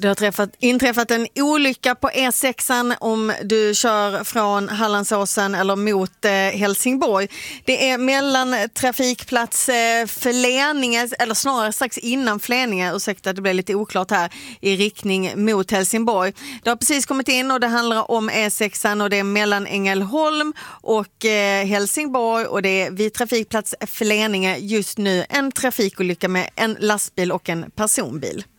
Det har inträffat en olycka på E6 om du kör från Hallandsåsen eller mot Helsingborg. Det är mellan trafikplats Fläninge, eller snarare strax innan Fläninge, ursäkta det blev lite oklart här, i riktning mot Helsingborg. Det har precis kommit in och det handlar om E6 och det är mellan Ängelholm och Helsingborg och det är vid trafikplats Fläninge just nu en trafikolycka med en lastbil och en personbil.